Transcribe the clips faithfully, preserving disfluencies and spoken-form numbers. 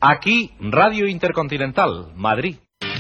Aquí, Radio Intercontinental, Madrid.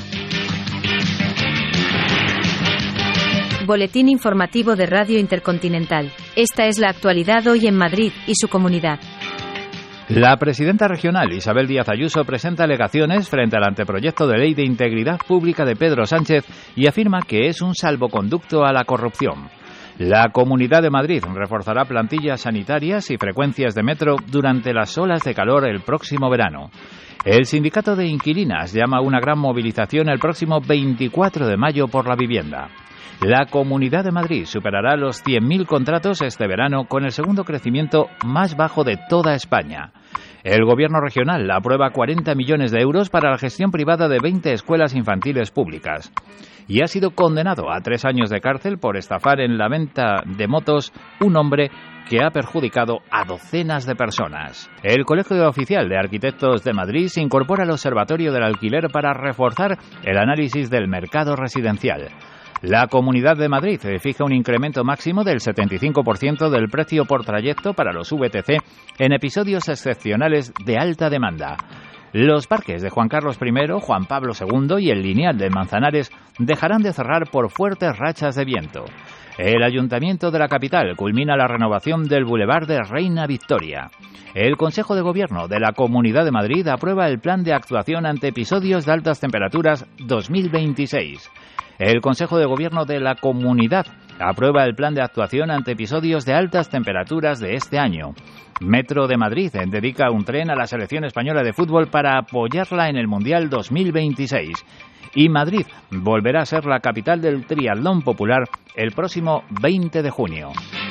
Boletín informativo de Radio Intercontinental. Esta es la actualidad hoy en Madrid y su comunidad. La presidenta regional Isabel Díaz Ayuso presenta alegaciones frente al anteproyecto de ley de integridad pública de Pedro Sánchez y afirma que es un salvoconducto a la corrupción. La Comunidad de Madrid reforzará plantillas sanitarias y frecuencias de metro durante las olas de calor el próximo verano. El sindicato de inquilinas llama a una gran movilización el próximo veinticuatro de mayo por la vivienda. La Comunidad de Madrid superará los cien mil contratos este verano con el segundo crecimiento más bajo de toda España. El Gobierno regional aprueba cuarenta millones de euros para la gestión privada de veinte escuelas infantiles públicas. Y ha sido condenado a tres años de cárcel por estafar en la venta de motos un hombre que ha perjudicado a docenas de personas. El Colegio Oficial de Arquitectos de Madrid se incorpora al Observatorio del Alquiler para reforzar el análisis del mercado residencial. La Comunidad de Madrid fija un incremento máximo del setenta y cinco por ciento del precio por trayecto para los V T C en episodios excepcionales de alta demanda. Los parques de Juan Carlos primero, Juan Pablo segundo y el Lineal de Manzanares dejarán de cerrar por fuertes rachas de viento. El Ayuntamiento de la capital culmina la renovación del Boulevard de Reina Victoria. El Consejo de Gobierno de la Comunidad de Madrid aprueba el Plan de Actuación ante Episodios de Altas Temperaturas dos mil veintiséis. El Consejo de Gobierno de la Comunidad aprueba el Plan de Actuación ante Episodios de Altas Temperaturas de este año. Metro de Madrid dedica un tren a la selección española de fútbol para apoyarla en el Mundial dos mil veintiséis. Y Madrid volverá a ser la capital del triatlón popular el próximo veinte de junio.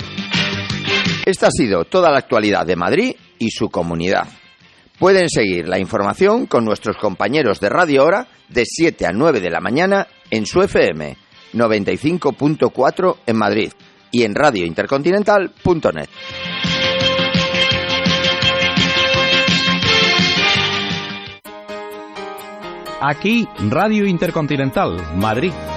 Esta ha sido toda la actualidad de Madrid y su comunidad. Pueden seguir la información con nuestros compañeros de Radio Hora de siete a nueve de la mañana en su F M noventa y cinco punto cuatro en Madrid y en radio intercontinental punto net. Aquí, Radio Intercontinental, Madrid.